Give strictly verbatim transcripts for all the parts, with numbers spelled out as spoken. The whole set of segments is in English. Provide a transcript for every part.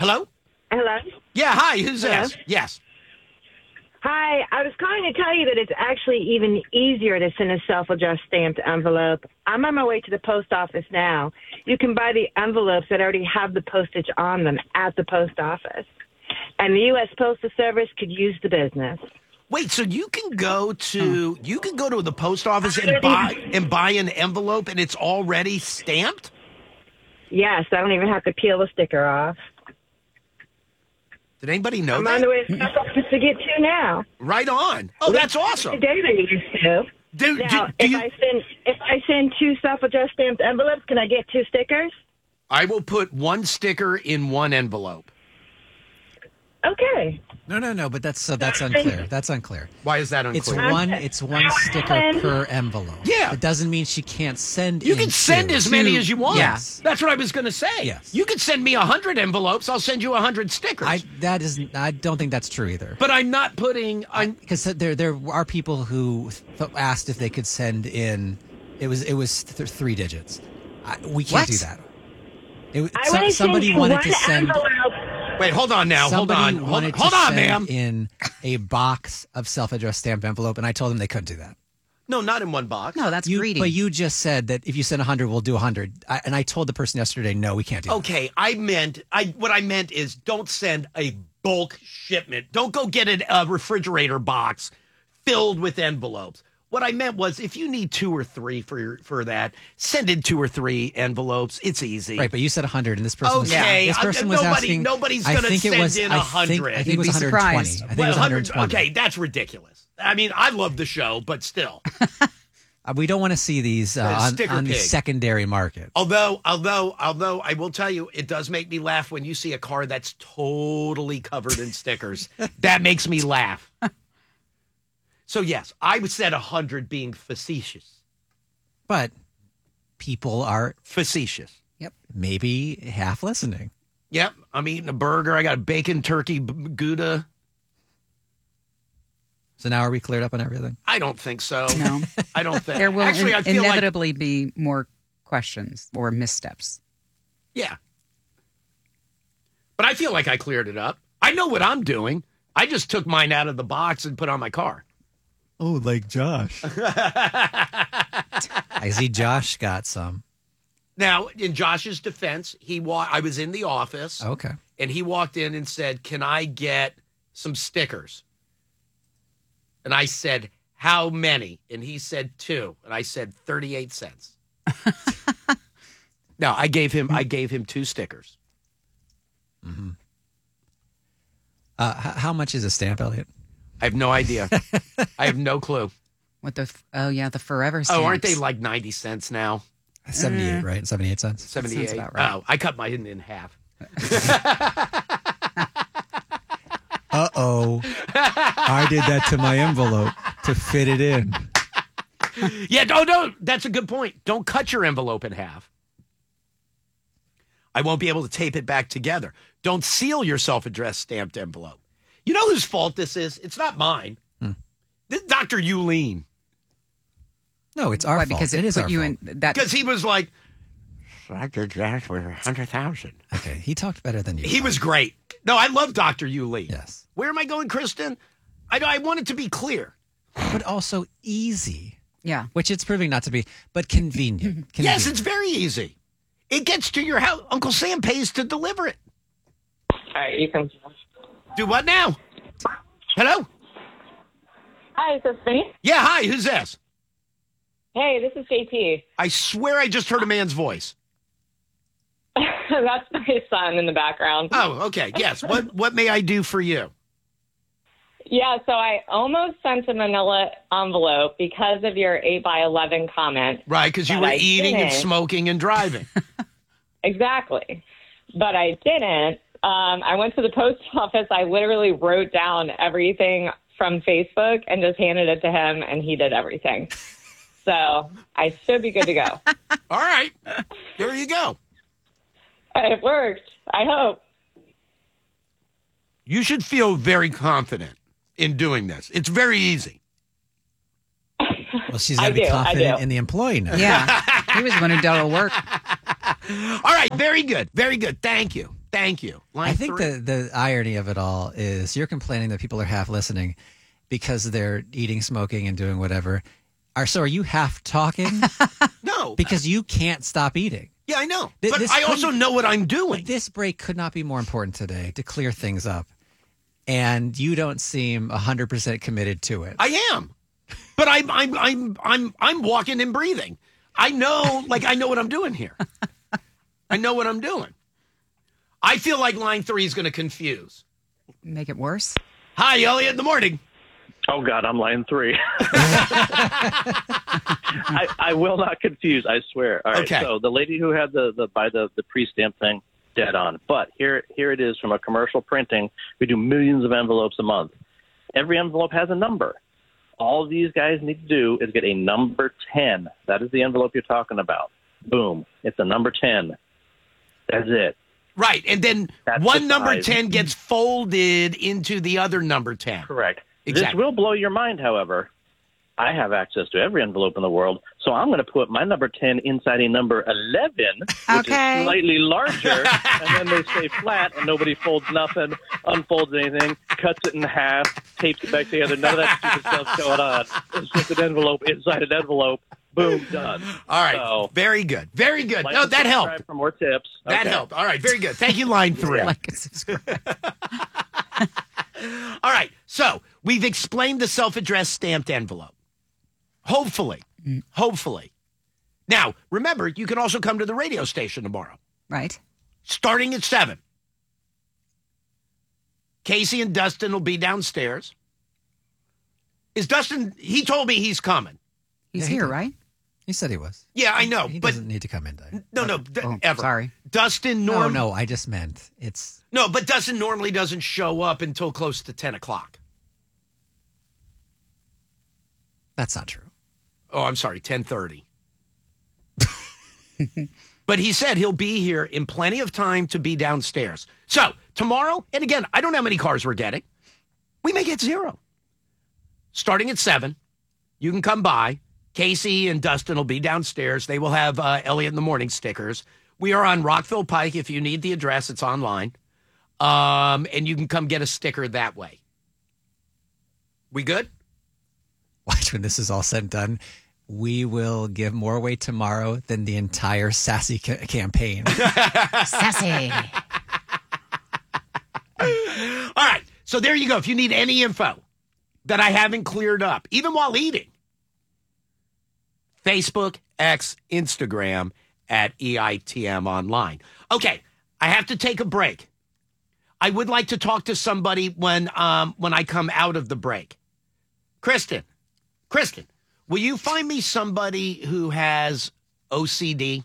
Hello? Hello? Yeah, hi. Who's Hello? this? Yes. Hi, I was calling to tell you that it's actually even easier to send a self-addressed stamped envelope. I'm on my way to the post office now. You can buy the envelopes that already have the postage on them at the post office. And the U S Postal Service could use the business. Wait, so you can go to you can go to the post office and buy and buy an envelope and it's already stamped? Yes, I don't even have to peel the sticker off. Did anybody know I'm that? on the way to the post office to get two now. Right on. Oh, that's awesome. Today they used to. Do, Now, do, do if you, I send if I send two self-addressed stamped envelopes, can I get two stickers? I will put one sticker in one envelope. Okay. No, no, no, but that's so that's unclear. That's unclear. Why is that It's unclear? one it's one sticker per envelope. Yeah. It doesn't mean she can't send You in can send two. as many as you want. Yes. That's what I was going to say. Yes. You can send me one hundred envelopes. I'll send you one hundred stickers. I that is I don't think that's true either. but I'm not putting I'm Because there there are people who th- asked if they could send in it was it was th- three digits. I, we can't What? do that. It, was- I so- want to somebody send you wanted one to send envelope. Wait, hold on now. Hold somebody on. Hold, wanted hold to on, send ma'am. in a box of self-addressed stamped envelope, and I told them they couldn't do that. No, not in one box. No, that's You, greedy. but you just said that if you send one hundred, we'll do one hundred. I, and I told the person yesterday, no, we can't do that. Okay, I meant I what I meant is don't send a bulk shipment. Don't go get a, a refrigerator box filled with envelopes. What I meant was if you need two or three for your, for that, send in two or three envelopes. It's easy. Right, but you said one hundred, and this person was, Okay, this person I- was nobody- asking. nobody's I gonna think it send was, in I one think, hundred. I think You'd it was be one hundred twenty. surprised. I think it was Well, one hundred twenty. Okay, that's ridiculous. I mean, I love the show, but still. Uh, we don't want to see these uh, Uh, on, sticker on the pig. secondary market. Although, although, although, I will tell you, it does make me laugh when you see a car that's totally covered in stickers. That makes me laugh. So yes, I would said a hundred being facetious. But people are Facetious. maybe half listening. Yep, I'm eating a burger. I got a bacon turkey b- Gouda. So now are we cleared up on everything? I don't think so. No. I don't think. There will Actually, I in- feel like inevitably be more questions or missteps. yeah. But I feel like I cleared it up. I know what I'm doing. I just took mine out of the box and put it on my car. Oh, like Josh. I see Josh got some. Now, in Josh's defense, he wa- I was in the office. Okay. And he walked in and said, "Can I get some stickers?" And I said, "How many?" And he said, two. And I said, thirty-eight cents. No, I gave him I gave him two stickers. Mm-hmm. Uh, h- how much is a stamp, Elliot? I have no idea. I have no clue. What the? f- Oh yeah, the forever. Oh, aren't they stamps. like ninety cents now? seventy-eight, right? seventy-eight cents? seventy-eight. about right. Oh, I cut mine in half. Uh-oh. I did that to my envelope to fit it in. Yeah, no, no, that's a good point. Don't cut your envelope in half. I won't be able to tape it back together. Don't seal your self-addressed stamped envelope. You know whose fault this is? It's not mine. Hmm. This is Doctor Euline. No, it's our Why? fault. Because it, it is put our you fault. in that. Because he was like, I did that for one hundred thousand. Okay, he talked better than you. He was great. No, I love Doctor Euline. Yes. Where am I going, Kristen? I, I want it to be clear. But also easy, Yeah. which it's proving not to be, but convenient. convenient. Yes, it's very easy. It gets to your house. Uncle Sam pays to deliver it. All right, you can. Do what now? Hello? Hi, is this me? Yeah, hi, who's this? Hey, this is J T. I swear I just heard a man's voice. That's my son in the background. Oh, okay. Yes. What what may I do for you? Yeah, so I almost sent a manila envelope because of your eight by eleven comment. Right, because you But were I eating and didn't. smoking and driving. Exactly. But I didn't. Um, I went to the post office. I literally wrote down everything from Facebook and just handed it to him, and he did everything. So I should be good to go. All right. There you go. It worked. I hope. You should feel very confident in doing this. It's very easy. Well, she's I got to be do, I confident do. in the employee now. Yeah. He was the one who did all the work. All right. Very good. Very good. Thank you. Thank you. Line I think three. the, the irony of it all is you're complaining that people are half listening because they're eating, smoking, and doing whatever. Are, so are you half talking? No. Because you can't stop eating. Yeah, I know. Th- but this I also couldn't- know what I'm doing. This break could not be more important today to clear things up. And you don't seem one hundred percent committed to it. I am. But I'm I'm I'm I'm I'm walking and breathing. I know like I know what I'm doing here. I know what I'm doing. I feel like line three is going to confuse. Make it worse. Hi, Elliot, in the morning. Oh, God, I'm line three. I, I will not confuse, I swear. All right, Okay. so the lady who had the, the by the, the pre-stamp thing, dead on. But here here it is from a commercial printing. We do millions of envelopes a month. Every envelope has a number. All these guys need to do is get a number ten. That is the envelope you're talking about. Boom. It's a number ten. That's it. Right, and then That's one the number size. ten gets folded into the other number ten. Correct. Exactly. This will blow your mind, however. I have access to every envelope in the world, so I'm going to put my number ten inside a number eleven, which Okay. is slightly larger, and then they stay flat, and nobody folds nothing, unfolds anything, cuts it in half, tapes it back together. None of that stupid stuff's going on. It's just an envelope inside an envelope. Boom, done. All right, So, very good, very good. like No, and that subscribe helped. For more tips. That Okay. helped. All right, very good. Thank you, line three. Like and subscribe. All right, so we've explained the self-addressed stamped envelope. Hopefully, hopefully. Now, remember, you can also come to the radio station tomorrow, Right. starting at seven. Casey and Dustin will be downstairs. Is Dustin, he told me he's coming. He's Yeah, he here, did. right? He said he was. Yeah, I know, He but doesn't need to come in today. no, no, d- Oh, ever. sorry. Dustin No, norm- no, I just meant it's. no, but Dustin normally doesn't show up until close to ten o'clock. That's not true. Oh, I'm sorry, ten thirty. But he said he'll be here in plenty of time to be downstairs. So tomorrow, and again, I don't know how many cars we're getting. We may get zero. Starting at seven, you can come by. Casey and Dustin will be downstairs. They will have uh, Elliot in the Morning stickers. We are on Rockville Pike. If you need the address, it's online. Um, and you can come get a sticker that way. We good? Watch when this is all said and done. We will give more away tomorrow than the entire Sassy ca- campaign. Sassy. All right. So there you go. If you need any info that I haven't cleared up, even while eating, Facebook, X, Instagram at E I T M Online. Okay. I have to take a break. I would like to talk to somebody when um when I come out of the break. Kristen, Kristen, will you find me somebody who has O C D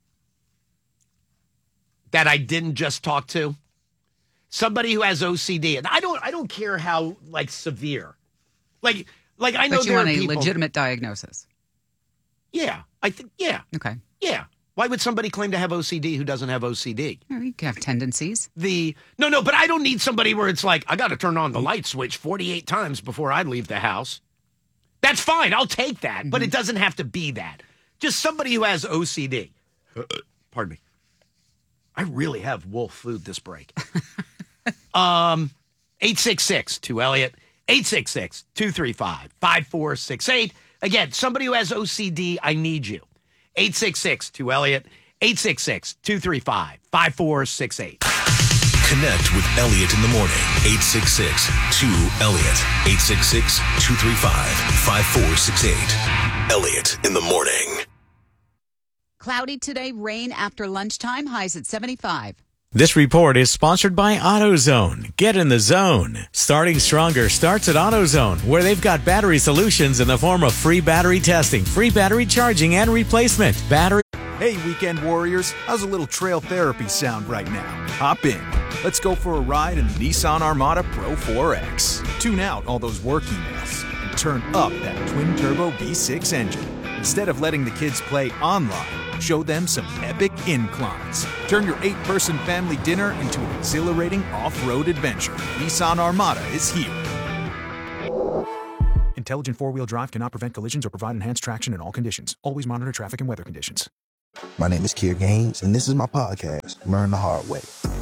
that I didn't just talk to? Somebody who has O C D, and I don't I don't care how like severe. Like like I know But you there want are a people. legitimate diagnosis. Yeah, I think yeah, Okay. yeah. Why would somebody claim to have O C D who doesn't have O C D? You know, you can have tendencies. The no, no, but I don't need somebody where it's like I got to turn on the light switch forty-eight times before I leave the house. That's fine. I'll take that, Mm-hmm. but it doesn't have to be that. Just somebody who has O C D. Pardon me. I really have wolf food this break. um, eight six six two Elliot, eight six six two three five five four six eight. Again, somebody who has O C D, I need you. eight six six two Elliot, eight six six two three five five four six eight. Connect with Elliot in the morning. eight six six two Elliot. eight six six two three five five four six eight. Elliot in the morning. Cloudy today, rain after lunchtime, highs at seventy-five. This report is sponsored by AutoZone. Get in the zone. Starting Stronger starts at AutoZone, where they've got battery solutions in the form of free battery testing, free battery charging, and replacement. Battery. Hey, weekend warriors, how's a little trail therapy sound right now? Hop in. Let's go for a ride in the Nissan Armada Pro four X. Tune out all those work emails and turn up that twin-turbo V six engine. Instead of letting the kids play online, show them some epic inclines. Turn your eight-person family dinner into an exhilarating off-road adventure. Nissan Armada is here. Intelligent four-wheel drive cannot prevent collisions or provide enhanced traction in all conditions. Always monitor traffic and weather conditions. My name is Kier Gaines, and this is my podcast, Learn the Hard Way.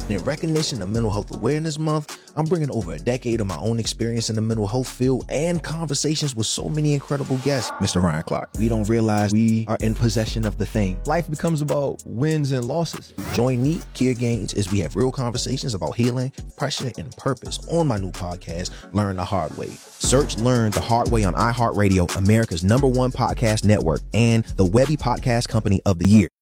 In recognition of Mental Health Awareness Month, I'm bringing over a decade of my own experience in the mental health field and conversations with so many incredible guests. Mister Ryan Clark, we don't realize we are in possession of the thing. Life becomes about wins and losses. Join me, Kier Gaines, as we have real conversations about healing, pressure, and purpose on my new podcast, Learn the Hard Way. Search Learn the Hard Way on iHeartRadio, America's number one podcast network, and the Webby Podcast Company of the Year.